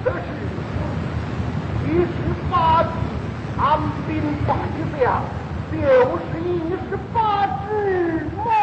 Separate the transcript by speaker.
Speaker 1: 这是18计，按兵法之表，就是18之谋。